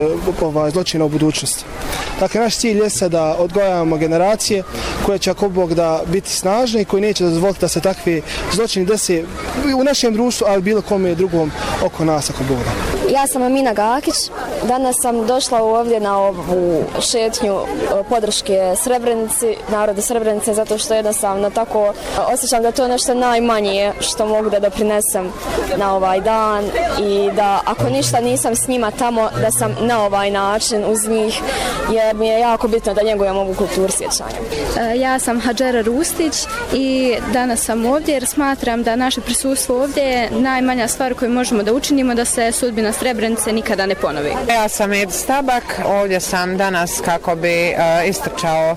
zločina u budućnosti. Dakle, naš cilj je da odgojavamo generacije koje će, ako Bog da, biti snažne i koji neće dozvoliti da se takvi zločini desi u našem društvu, ali bilo kome drugom oko nas, ako Bog da. Ja sam Amina Gakić. Danas sam došla ovdje na ovu šetnju podrške Srebrenici, narodu Srebrenice, zato što jednostavno tako osjećam da to je nešto najmanje što mogu da doprinesem na ovaj dan i da ako ništa nisam s njima tamo, da sam na ovaj način uz njih, jer mi je jako bitno da njegujem ovu kulturu sjećanja. Ja sam Hadžera Rustić i danas sam ovdje jer smatram da naše prisustvo ovdje je najmanja stvar koju možemo da učinimo da se sudbina Srebrenice nikada ne ponovi. Ja sam Ed Stabak, ovdje sam danas kako bi istrčao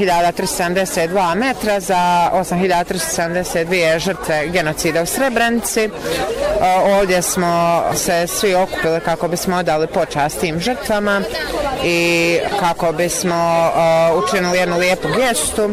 8372 metra za 8372 žrtve genocida u Srebrenici. Ovdje smo se svi okupili kako bismo odali počast tim žrtvama i kako bismo učinili jednu lijepu gestu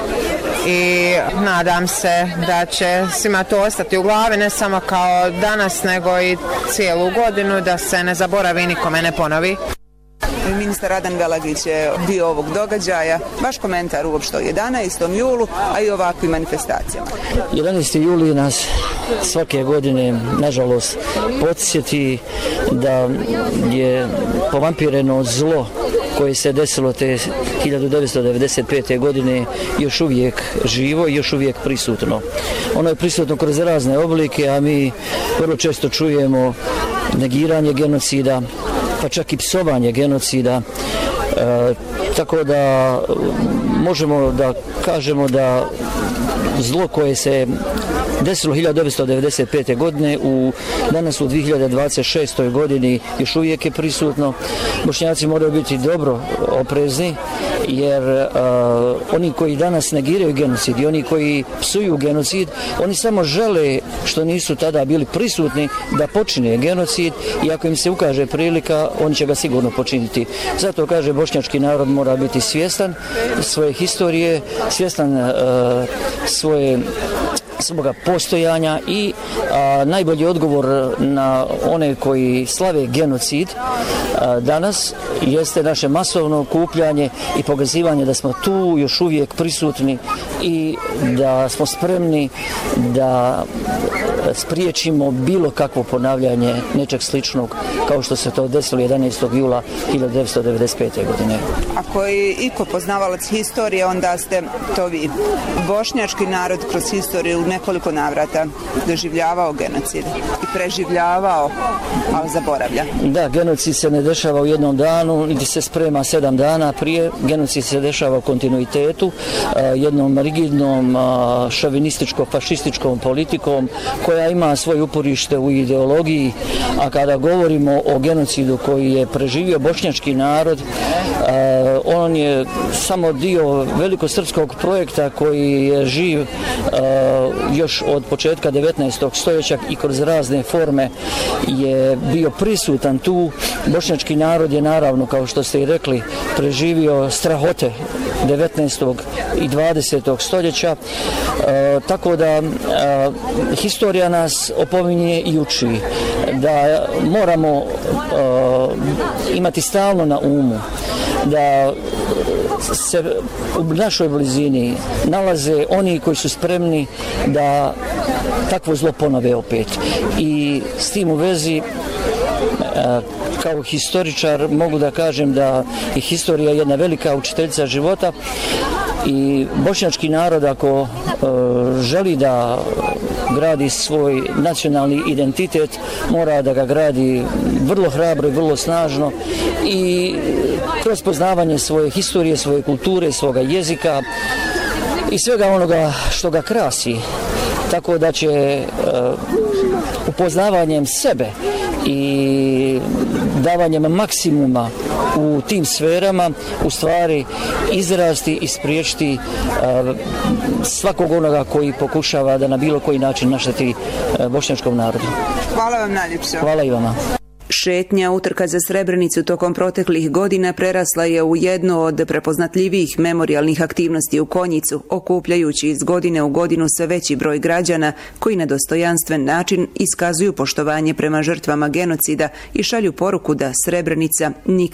i nadam se da će svima to ostati u glavi, ne samo kao danas nego i cijelu godinu, da se ne zaboravi, nikome ne ponovi. Ministar Radan Galagić je dio ovog događaja. Vaš komentar uopšte o 11. julu, a i ovakvim manifestacijama. 11. juli nas svake godine, nažalost, podsjeti da je povampireno zlo koje se desilo te 1995. godine još uvijek živo i još uvijek prisutno. Ono je prisutno kroz razne oblike, a mi vrlo često čujemo negiranje genocida, pa čak i psovanje genocida, tako da možemo da kažemo da zlo koje se desilo 1995. godine danas u 2026. godini još uvijek je prisutno. Bošnjaci moraju biti dobro oprezni, jer oni koji danas negiraju genocid i oni koji psuju genocid, oni samo žele, što nisu tada bili prisutni, da počine genocid i ako im se ukaže prilika, oni će ga sigurno počiniti. Zato kaže, bošnjački narod mora biti svjestan svoje historije, svjestan svoga postojanja i najbolji odgovor na one koji slave genocid danas jeste naše masovno okupljanje i pokazivanje da smo tu još uvijek prisutni i da smo spremni da spriječimo bilo kakvo ponavljanje nečeg sličnog kao što se to desilo 11. jula 1995. godine. Ako je iko poznavalac historije, onda ste to vi. Bošnjački narod kroz historiju u nekoliko navrata doživljavao genocid i preživljavao, ali zaboravlja. Da, genocid se ne dešava u jednom danu, niti se sprema 7 dana prije. Genocid se dešava u kontinuitetu, jednom rigidnom šovinističko-fašističkom politikom koja ima svoje uporište u ideologiji, a kada govorimo o genocidu koji je preživio bošnjački narod, on je samo dio velikosrpskog projekta koji je živ još od početka 19. stoljeća i kroz razne forme je bio prisutan tu. Bošnjački narod je naravno, kao što ste i rekli, preživio strahote 19. i 20. stoljeća, tako da historija nas opominje i uči da moramo imati stalno na umu da se u našoj blizini nalaze oni koji su spremni da takvo zlo ponove opet. I s tim u vezi, kao historičar, mogu da kažem da je historija jedna velika učiteljica života i bošnjački narod, ako želi da gradi svoj nacionalni identitet, mora da ga gradi vrlo hrabro i vrlo snažno i kroz poznavanje svoje historije, svoje kulture, svoga jezika i svega onoga što ga krasi. Tako da će upoznavanjem sebe i davanjem maksimuma u tim sferama u stvari izrasti i spriječiti svakog onoga koji pokušava da na bilo koji način našteti bošnjačkom narodu. Hvala vam najljepše. Hvala i vama. Šetnja utrka za Srebrenicu tokom proteklih godina prerasla je u jedno od prepoznatljivijih memorijalnih aktivnosti u Konjicu, okupljajući iz godine u godinu sve veći broj građana koji na dostojanstven način iskazuju poštovanje prema žrtvama genocida i šalju poruku da Srebrenica nikada